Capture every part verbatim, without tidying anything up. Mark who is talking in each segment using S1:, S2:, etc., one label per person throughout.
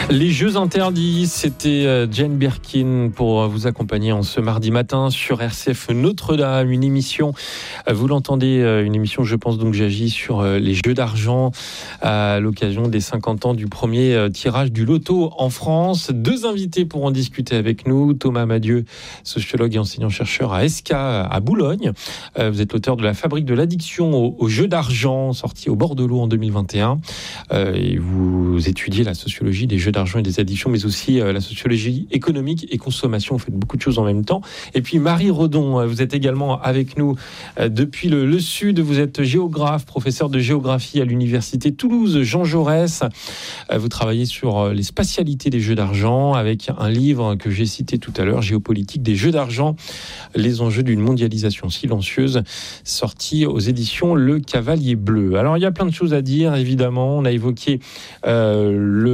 S1: Les Jeux interdits, c'était Jane Birkin pour vous accompagner en ce mardi matin sur R C F Notre-Dame, une émission, vous l'entendez, une émission je pense donc j'agis sur les jeux d'argent à l'occasion des cinquante ans du premier tirage du loto en France. Deux invités pour en discuter avec nous, Thomas Madieu, sociologue et enseignant-chercheur à E S C A à Boulogne. Vous êtes l'auteur de La fabrique de l'addiction aux jeux d'argent, sorti au bord de l'eau en deux mille vingt et un. Et vous étudiez la sociologie des jeux d'argent et des addictions, mais aussi euh, la sociologie économique et consommation. Vous faites beaucoup de choses en même temps. Et puis Marie Redon, vous êtes également avec nous euh, depuis le, le Sud. Vous êtes géographe, professeur de géographie à l'université Toulouse Jean Jaurès. Euh, vous travaillez sur euh, les spatialités des jeux d'argent avec un livre que j'ai cité tout à l'heure, Géopolitique des jeux d'argent, les enjeux d'une mondialisation silencieuse, sorti aux éditions Le Cavalier Bleu. Alors il y a plein de choses à dire, évidemment. On a évoqué euh,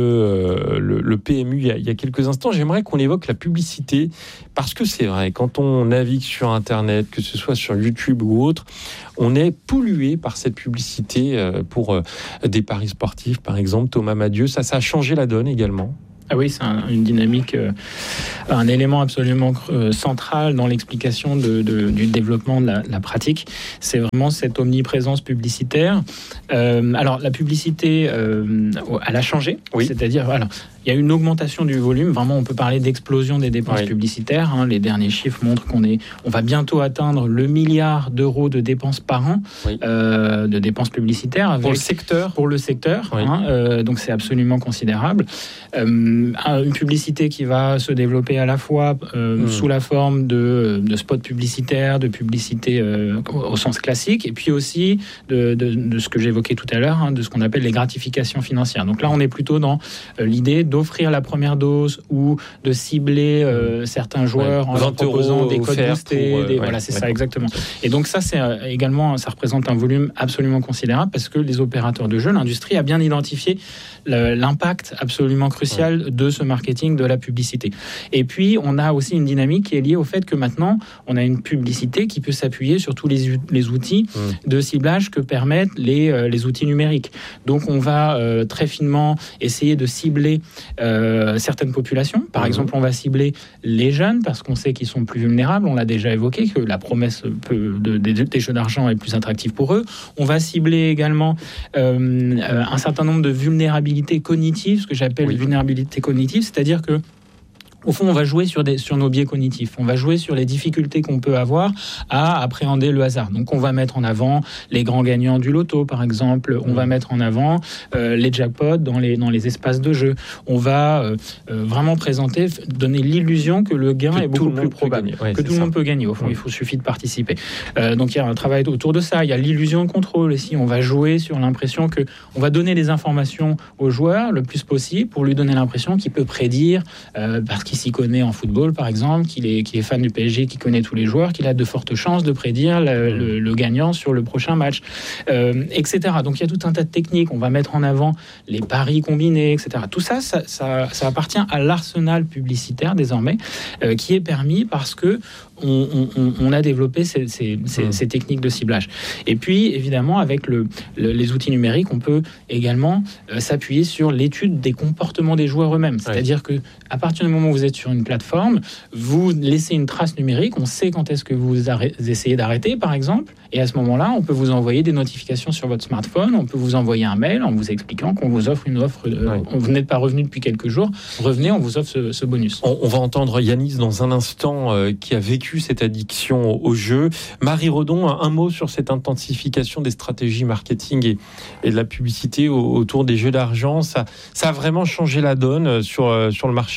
S1: le Le, le P M U il y, a, il y a quelques instants. J'aimerais qu'on évoque la publicité parce que c'est vrai, quand on navigue sur Internet, que ce soit sur YouTube ou autre, on est pollué par cette publicité pour des paris sportifs, par exemple. Thomas Madieu, ça, ça a changé la donne également.
S2: Ah oui, c'est un, une dynamique, euh, un élément absolument euh, central dans l'explication de, de, du développement de la, la pratique. C'est vraiment cette omniprésence publicitaire. Euh, alors, la publicité, euh, elle a changé. Oui. C'est-à-dire, alors, il y a une augmentation du volume. Vraiment, on peut parler d'explosion des dépenses oui. publicitaires. Hein. Les derniers chiffres montrent qu'on est, on va bientôt atteindre le milliard d'euros de dépenses par an, oui. euh, de dépenses publicitaires. Avec,
S1: pour le secteur.
S2: Pour le secteur.
S1: Oui.
S2: Hein, euh, donc, c'est absolument considérable. Euh, une publicité qui va se développer à la fois euh, mmh. sous la forme de, de spots publicitaires, de publicité euh, au sens classique, et puis aussi de, de, de ce que j'évoquais tout à l'heure, hein, de ce qu'on appelle les gratifications financières. Donc là, on est plutôt dans euh, l'idée d'offrir la première dose ou de cibler euh, certains joueurs ouais. en leur proposant des codes boostés. Pour, euh, des, ouais, voilà, c'est ouais, ça, exactement. Et donc ça, c'est euh, également, ça représente un volume absolument considérable parce que les opérateurs de jeux, l'industrie a bien identifié le, l'impact absolument crucial ouais. de ce marketing, de la publicité. Et puis, on a aussi une dynamique qui est liée au fait que maintenant, on a une publicité qui peut s'appuyer sur tous les, les outils mmh. de ciblage que permettent les, euh, les outils numériques. Donc, on va euh, très finement essayer de cibler euh, certaines populations. Par mmh. exemple, on va cibler les jeunes parce qu'on sait qu'ils sont plus vulnérables. On l'a déjà évoqué, que la promesse peut, de, de, des jeux d'argent est plus attractive pour eux. On va cibler également euh, un certain nombre de vulnérabilités cognitives, ce que j'appelle oui. vulnérabilité cognitive, c'est-à-dire que au fond, on va jouer sur, des, sur nos biais cognitifs. On va jouer sur les difficultés qu'on peut avoir à appréhender le hasard. Donc, on va mettre en avant les grands gagnants du loto, par exemple. On mmh. va mettre en avant euh, les jackpots dans les, dans les espaces de jeu. On va euh, euh, vraiment présenter, donner l'illusion que le gain que est beaucoup plus probable. Ouais, que tout le monde peut gagner. Au fond, mmh. il faut, suffit de participer. Euh, donc, il y a un travail autour de ça. Il y a l'illusion de contrôle aussi. On va jouer sur l'impression que on va donner des informations au joueur le plus possible pour lui donner l'impression qu'il peut prédire euh, parce qu'il qui s'y connaît en football, par exemple, qu'il est, qu'il est fan du P S G, qui connaît tous les joueurs, qu'il a de fortes chances de prédire le, le, le gagnant sur le prochain match, euh, et cetera. Donc, il y a tout un tas de techniques. On va mettre en avant les paris combinés, et cetera. Tout ça, ça, ça, ça appartient à l'arsenal publicitaire, désormais, euh, qui est permis parce que on, on, on a développé ces, ces, ces, mmh. ces techniques de ciblage. Et puis, évidemment, avec le, le, les outils numériques, on peut également euh, s'appuyer sur l'étude des comportements des joueurs eux-mêmes. C'est-à-dire ouais. que à partir du moment où vous êtes sur une plateforme, vous laissez une trace numérique, on sait quand est-ce que vous arrêtez, essayez d'arrêter, par exemple, et à ce moment-là, on peut vous envoyer des notifications sur votre smartphone, on peut vous envoyer un mail en vous expliquant qu'on vous offre une offre, de, ouais. vous n'êtes pas revenu depuis quelques jours, revenez, on vous offre ce, ce bonus.
S1: On, on va entendre Yanis dans un instant euh, qui a vécu cette addiction au jeu. Marie Redon, un, un mot sur cette intensification des stratégies marketing et, et de la publicité au, autour des jeux d'argent, ça, ça a vraiment changé la donne sur, euh, sur le marché ?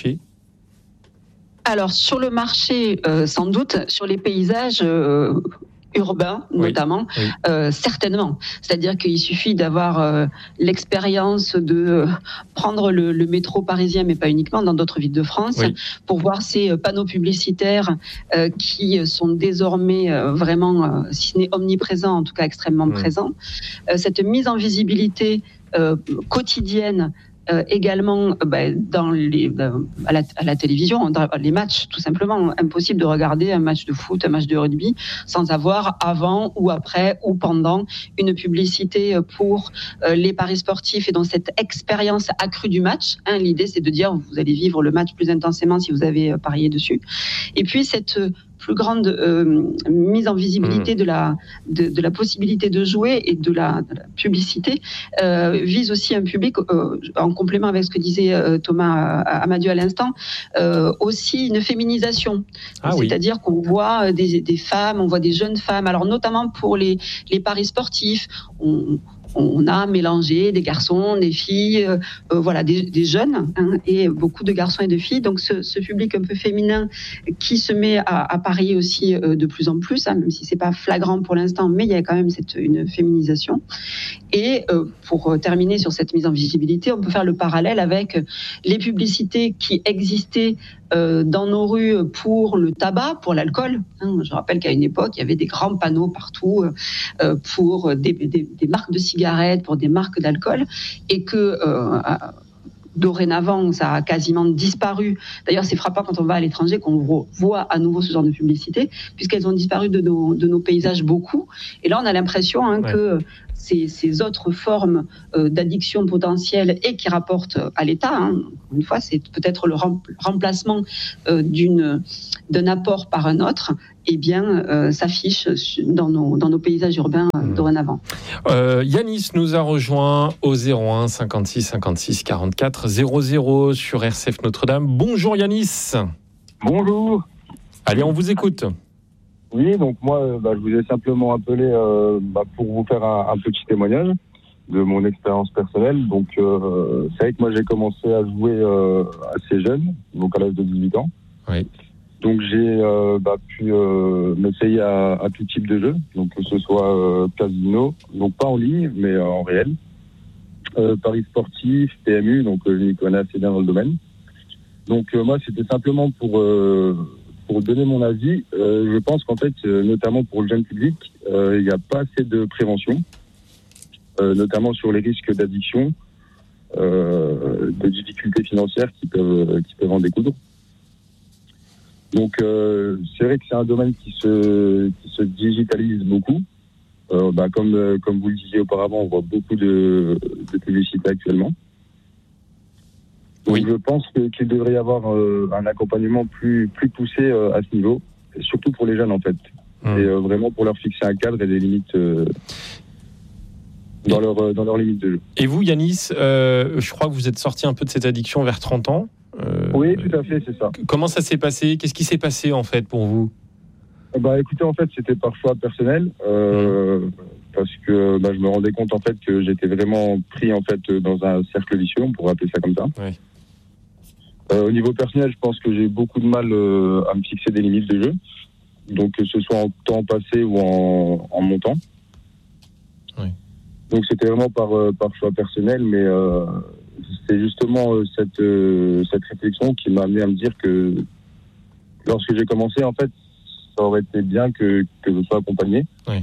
S3: Alors, sur le marché, euh, sans doute, sur les paysages euh, urbains, oui. notamment, oui. Euh, certainement. C'est-à-dire qu'il suffit d'avoir euh, l'expérience de euh, prendre le, le métro parisien, mais pas uniquement, dans d'autres villes de France, oui. pour voir ces euh, panneaux publicitaires euh, qui sont désormais euh, vraiment, euh, si ce n'est omniprésents, en tout cas extrêmement mmh. présents. Euh, cette mise en visibilité euh, quotidienne euh, également bah, dans les, bah, à, la, à la télévision, dans les matchs, tout simplement. Impossible de regarder un match de foot, un match de rugby, sans avoir avant ou après ou pendant une publicité pour euh, les paris sportifs et dans cette expérience accrue du match. Hein, l'idée, c'est de dire vous allez vivre le match plus intensément si vous avez parié dessus. Et puis cette plus grande euh, mise en visibilité mmh. de la de, de la possibilité de jouer et de la, de la publicité euh, vise aussi un public euh, en complément avec ce que disait euh, Thomas Amadieu à l'instant, euh, aussi une féminisation. Ah, c'est-à-dire oui. qu'on voit des, des femmes, on voit des jeunes femmes, alors notamment pour les les paris sportifs, on on a mélangé des garçons, des filles, euh, euh, voilà, des, des jeunes, hein, et beaucoup de garçons et de filles. Donc ce, ce public un peu féminin qui se met à, à parier aussi euh, de plus en plus, hein, même si c'est pas flagrant pour l'instant, mais il y a quand même cette une féminisation. Et euh, pour terminer sur cette mise en visibilité, on peut faire le parallèle avec les publicités qui existaient euh, dans nos rues pour le tabac, pour l'alcool. Hein, je rappelle qu'à une époque, il y avait des grands panneaux partout euh, pour des, des, des marques de cigarettes, pour des marques d'alcool, et que euh, dorénavant, ça a quasiment disparu. D'ailleurs, c'est frappant quand on va à l'étranger qu'on voit à nouveau ce genre de publicité, puisqu'elles ont disparu de nos, de nos paysages beaucoup. Et là, on a l'impression hein, ouais. que ces, ces autres formes euh, d'addiction potentielle et qui rapportent à l'État, hein, une fois, c'est peut-être le remplacement euh, d'une, d'un apport par un autre, eh bien, euh, s'affiche dans nos, dans nos paysages urbains euh, mmh. dorénavant.
S1: Euh, Yanis nous a rejoint au zéro un cinquante-six cinquante-six quarante-quatre zéro zéro sur R C F Notre-Dame. Bonjour Yanis.
S4: Bonjour.
S1: Allez, on vous écoute.
S4: Oui, donc moi, bah, je vous ai simplement appelé euh, bah, pour vous faire un, un petit témoignage de mon expérience personnelle. Donc, euh, c'est vrai que moi, j'ai commencé à jouer euh, assez jeune, donc à l'âge de dix-huit ans.
S1: Oui.
S4: Donc j'ai euh, bah, pu euh, m'essayer à, à tout type de jeux, donc que ce soit euh, casino, donc pas en ligne, mais euh, en réel, euh, paris sportifs, P M U, donc euh, je m'y connais assez bien dans le domaine. Donc euh, moi c'était simplement pour euh, pour donner mon avis. Euh, je pense qu'en fait, euh, notamment pour le jeune public, euh, il n'y a pas assez de prévention, euh, notamment sur les risques d'addiction, euh, de difficultés financières qui peuvent qui peuvent en découdre. Donc euh, c'est vrai que c'est un domaine qui se qui se digitalise beaucoup. Euh, bah, comme euh, comme vous le disiez auparavant, on voit beaucoup de, de publicité actuellement. Donc oui. je pense que, qu'il devrait y avoir euh, un accompagnement plus plus poussé euh, à ce niveau, et surtout pour les jeunes en fait, mmh. et euh, vraiment pour leur fixer un cadre et des limites. Euh, dans leur euh, dans leurs limites de jeu.
S1: Et vous, Yanis, euh, je crois que vous êtes sorti un peu de cette addiction vers trente ans.
S4: Euh, oui, tout à fait, c'est ça.
S1: Comment ça s'est passé ? Qu'est-ce qui s'est passé en fait pour vous ?
S4: Bah, écoutez, en fait, c'était par choix personnel, euh, mmh. parce que bah, je me rendais compte en fait que j'étais vraiment pris en fait dans un cercle vicieux, on pourrait appeler ça comme ça.
S1: Oui.
S4: Euh, au niveau personnel, je pense que j'ai beaucoup de mal euh, à me fixer des limites de jeu, donc que ce soit en temps passé ou en, en montant.
S1: Oui. Donc
S4: c'était vraiment par euh, par choix personnel, mais euh, c'est justement euh, cette euh, cette réflexion qui m'a amené à me dire que lorsque j'ai commencé, en fait, ça aurait été bien que que je sois accompagné.
S1: Oui.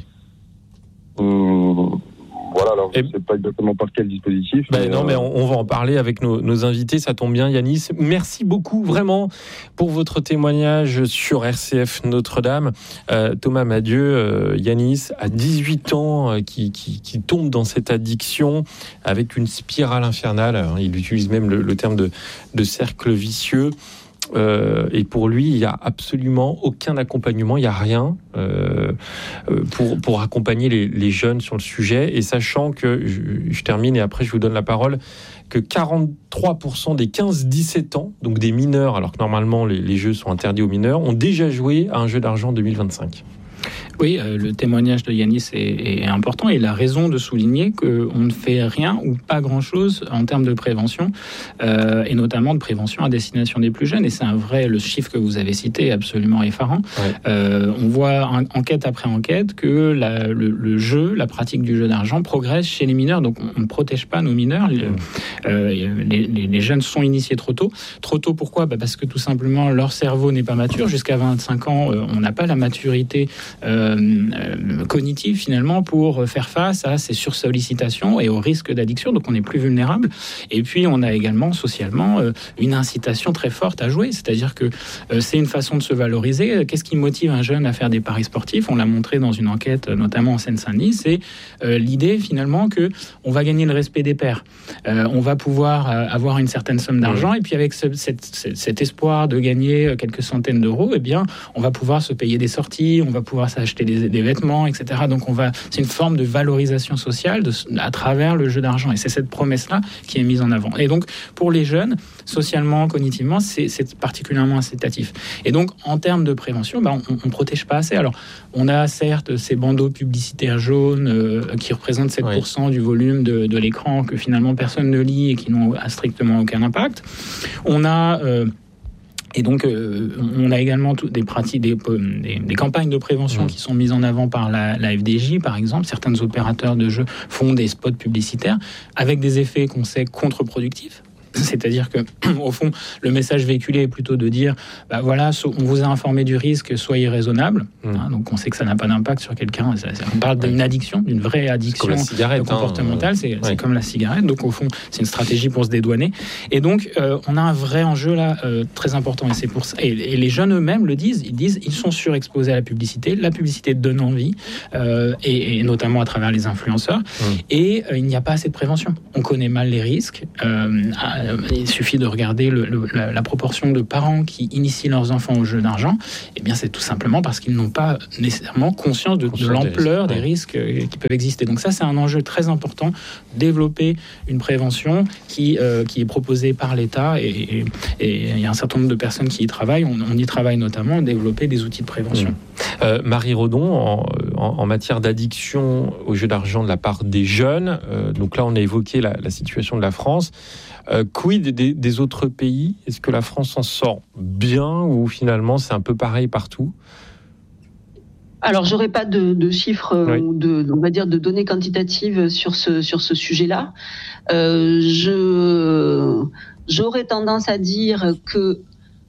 S4: Hum, voilà, alors je ne sais pas exactement par quel dispositif.
S1: Ben mais non, euh... mais on, on va en parler avec nos, nos invités, ça tombe bien, Yanis. Merci beaucoup, vraiment, pour votre témoignage sur R C F Notre-Dame. Euh, Thomas Amadieu, euh, Yanis, à dix-huit ans, euh, qui, qui, qui tombe dans cette addiction avec une spirale infernale. Alors, il utilise même le, le terme de, de cercle vicieux. Euh, et pour lui, il n'y a absolument aucun accompagnement, il n'y a rien euh, pour, pour accompagner les, les jeunes sur le sujet. Et sachant que, je, je termine et après je vous donne la parole, que quarante-trois pour cent des quinze dix-sept ans, donc des mineurs, alors que normalement les, les jeux sont interdits aux mineurs, ont déjà joué à un jeu d'argent en deux mille vingt-cinq.
S2: Oui, euh, le témoignage de Yanis est, est important et il a raison de souligner qu'on ne fait rien ou pas grand-chose en termes de prévention euh, et notamment de prévention à destination des plus jeunes. Et c'est un vrai, le chiffre que vous avez cité est absolument effarant. Ouais. Euh, on voit en, enquête après enquête que la, le, le jeu, la pratique du jeu d'argent progresse chez les mineurs. Donc on ne protège pas nos mineurs. Les, euh, les, les, les jeunes sont initiés trop tôt. Trop tôt pourquoi ? Bah parce que tout simplement leur cerveau n'est pas mature. Jusqu'à vingt-cinq ans, euh, on n'a pas la maturité euh, euh, cognitive finalement pour faire face à ces sursollicitations et aux risques d'addiction. Donc on est plus vulnérable. Et puis on a également socialement euh, une incitation très forte à jouer. C'est-à-dire que euh, c'est une façon de se valoriser. Qu'est-ce qui motive un jeune à faire des paris sportifs ? On l'a montré dans une enquête, notamment en Seine-Saint-Denis. C'est euh, l'idée finalement que on va gagner le respect des pairs. Euh, on va pouvoir euh, avoir une certaine somme d'argent. Et puis avec ce, cette, cette, cet espoir de gagner quelques centaines d'euros, eh bien, on va pouvoir se payer des sorties, on va pouvoir s'acheter des, des vêtements, et cetera. Donc, on va, c'est une forme de valorisation sociale de, à travers le jeu d'argent. Et c'est cette promesse-là qui est mise en avant. Et donc, pour les jeunes, socialement, cognitivement, c'est, c'est particulièrement incitatif. Et donc, en termes de prévention, bah, on ne protège pas assez. Alors, on a certes ces bandeaux publicitaires jaunes euh, qui représentent sept pour cent oui. du volume de, de l'écran que finalement personne ne lit et qui n'ont strictement aucun impact. On a... Euh, Et donc, euh, on a également tout, des pratiques, des, des, des campagnes de prévention mmh. qui sont mises en avant par la, la F D J, par exemple. Certains opérateurs de jeux font des spots publicitaires avec des effets qu'on sait contre-productifs. C'est-à-dire que, au fond, le message véhiculé est plutôt de dire, bah voilà, on vous a informé du risque, soyez raisonnable. Mmh. Hein, donc, on sait que ça n'a pas d'impact sur quelqu'un. Ça, ça, on parle ouais. d'une addiction, d'une vraie addiction comportementale. Hein, c'est, ouais. c'est comme la cigarette. Donc, au fond, c'est une stratégie pour se dédouaner. Et donc, euh, on a un vrai enjeu là euh, très important. Et c'est pour ça. Et, et les jeunes eux-mêmes le disent. Ils disent, ils sont surexposés à la publicité. La publicité donne envie, euh, et, et notamment à travers les influenceurs. Mmh. Et euh, il n'y a pas assez de prévention. On connaît mal les risques. Euh, à, Il suffit de regarder le, le, la, la proportion de parents qui initient leurs enfants au jeu d'argent. Eh bien, c'est tout simplement parce qu'ils n'ont pas nécessairement conscience de, de l'ampleur des risques, des risques qui peuvent exister. Donc ça, c'est un enjeu très important. Développer une prévention qui, euh, qui est proposée par l'État et, et il y a un certain nombre de personnes qui y travaillent. On, on y travaille notamment, développer des outils de prévention.
S1: Mmh. Euh, Marie Redon, en, en, en matière d'addiction au jeu d'argent de la part des jeunes, euh, donc là, on a évoqué la, la situation de la France. Euh, quid des, des autres pays ? Est-ce que la France s'en sort bien ou finalement c'est un peu pareil partout ?
S3: Alors, j'aurais pas de, de chiffres oui. ou de, on va dire, de données quantitatives sur ce sur ce sujet-là. Euh, je j'aurais tendance à dire que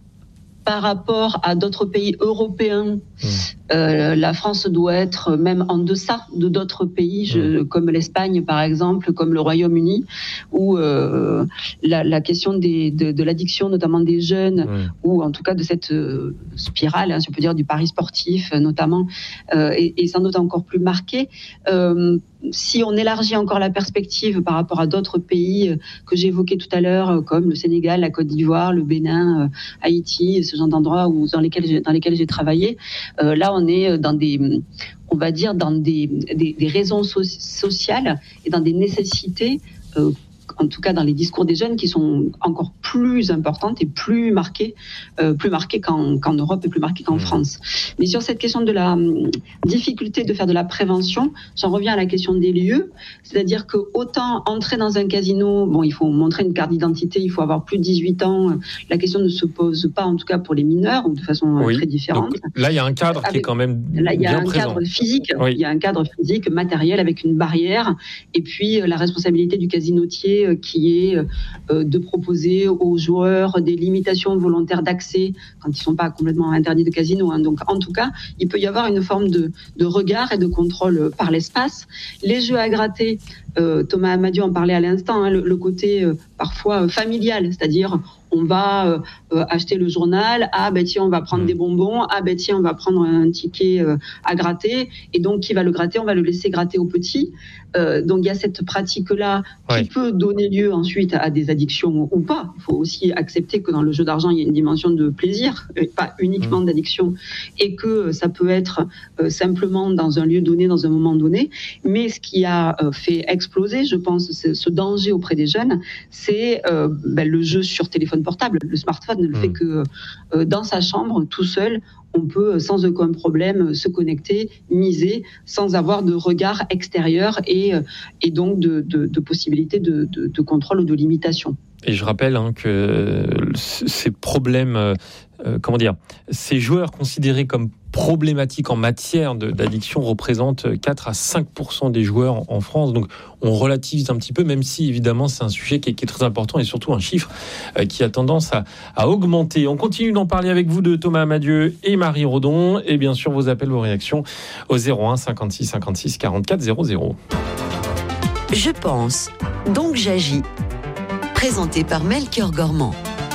S3: par rapport à d'autres pays européens, mmh. euh, la France doit être même en deçà de d'autres pays, je, mmh. comme l'Espagne par exemple, comme le Royaume-Uni, où euh, la, la question des, de, de l'addiction, notamment des jeunes, mmh. ou en tout cas de cette euh, spirale, hein, si on peut dire, du pari sportif notamment, euh, est, est sans doute encore plus marquée. Euh, Si on élargit encore la perspective par rapport à d'autres pays que j'ai évoqués tout à l'heure, comme le Sénégal, la Côte d'Ivoire, le Bénin, Haïti, ce genre d'endroits où, dans lesquels j'ai, dans lesquels j'ai travaillé, euh, là on est dans des, on va dire dans des, des, des raisons so- sociales et dans des nécessités, euh, en tout cas dans les discours des jeunes, qui sont encore plus importantes et plus marquées, euh, plus marquées qu'en, qu'en Europe et plus marquées qu'en mmh. France. Mais sur cette question de la hum, difficulté de faire de la prévention, j'en reviens à la question des lieux, c'est-à-dire que autant entrer dans un casino, bon, il faut montrer une carte d'identité, il faut avoir plus de dix-huit ans, la question ne se pose pas, en tout cas pour les mineurs, ou de façon oui. très différente.
S1: Donc, là, il y a un cadre avec, qui est quand même
S3: là, il y a un
S1: présent.
S3: cadre physique,
S1: oui.
S3: il y a un cadre physique, matériel, avec une barrière, et puis la responsabilité du casinotier qui est euh, de proposer aux joueurs des limitations volontaires d'accès quand ils ne sont pas complètement interdits de casino. Hein. Donc, en tout cas, il peut y avoir une forme de, de regard et de contrôle par l'espace. Les jeux à gratter, euh, Thomas Amadieu en parlait à l'instant, hein, le, le côté euh, parfois euh, familial, c'est-à-dire on va euh, euh, acheter le journal, ah ben tiens on va prendre mmh. des bonbons, ah ben tiens on va prendre un ticket euh, à gratter, et donc qui va le gratter, on va le laisser gratter au petit. Euh, donc il y a cette pratique-là ouais. qui peut donner lieu ensuite à des addictions ou pas. Il faut aussi accepter que dans le jeu d'argent il y a une dimension de plaisir, pas uniquement mmh. d'addiction, et que ça peut être euh, simplement dans un lieu donné, dans un moment donné. Mais ce qui a euh, fait exploser, je pense, ce danger auprès des jeunes, c'est euh, ben, le jeu sur téléphone portable. Le smartphone ne le mmh. fait que euh, dans sa chambre, tout seul, on peut sans aucun problème se connecter, miser, sans avoir de regard extérieur et, et donc de, de, de possibilité de, de, de contrôle ou de limitation.
S1: Et je rappelle hein, que ces problèmes euh, comment dire, ces joueurs considérés comme problématiques en matière de, d'addiction représentent quatre à cinq pour cent des joueurs en, en France. Donc on relativise un petit peu, même si évidemment c'est un sujet qui est, qui est très important et surtout un chiffre euh, qui a tendance à, à augmenter. On continue d'en parler avec vous de Thomas Amadieu et Marie Rodon, et bien sûr vos appels, vos réactions au zéro un cinquante-six cinquante-six quarante-quatre zéro zéro.
S5: Je pense, donc j'agis. Présenté par Melchior Gormand.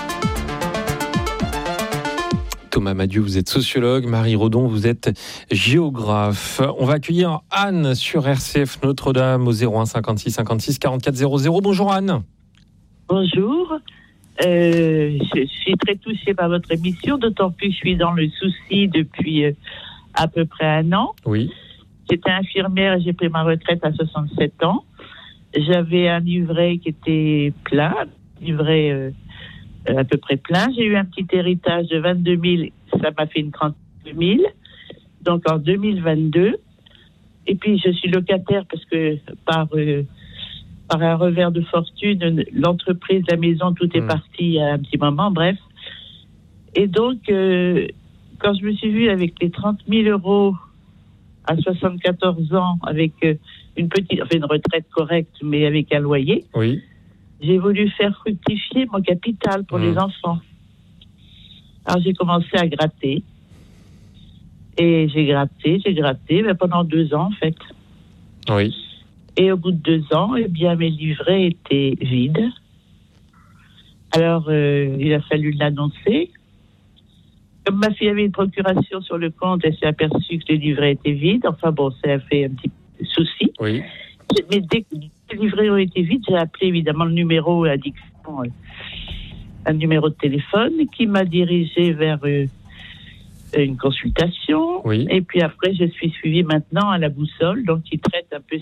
S1: Thomas Amadieu, vous êtes sociologue. Marie Rodon, vous êtes géographe. On va accueillir Anne sur R C F Notre-Dame au zéro un cinquante-six cinquante-six quarante-quatre zéro zéro. Bonjour Anne.
S6: Bonjour. Euh, je suis très touchée par votre émission, d'autant plus que je suis dans le souci depuis euh, à peu près un an.
S1: Oui.
S6: J'étais infirmière et j'ai pris ma retraite à soixante-sept ans. J'avais un livret qui était plein, un livret euh, à peu près plein. J'ai eu un petit héritage de vingt-deux mille, ça m'a fait une trente-deux mille, donc en deux mille vingt-deux. Et puis je suis locataire parce que par, euh, par un revers de fortune, l'entreprise, la maison, tout est mmh. parti il y a un petit moment, bref. Et donc, euh, quand je me suis vue avec les trente mille euros à soixante-quatorze ans, avec euh, une petite, enfin une retraite correcte, mais avec un loyer,
S1: oui.
S6: j'ai voulu faire fructifier mon capital pour mmh. les enfants. Alors j'ai commencé à gratter. Et j'ai gratté, j'ai gratté, mais pendant deux ans en fait.
S1: Oui.
S6: Et au bout de deux ans, eh bien mes livrets étaient vides. Alors euh, il a fallu l'annoncer. Comme ma fille avait une procuration sur le compte, elle s'est aperçue que les livrets étaient vides. Enfin bon, ça a fait un petit souci.
S1: Oui.
S6: Mais dès que les livrets ont été vides, j'ai appelé évidemment le numéro addiction, un numéro de téléphone qui m'a dirigé vers euh, une consultation.
S1: Oui.
S6: Et puis après, je suis suivie maintenant à la boussole, donc qui traite un peu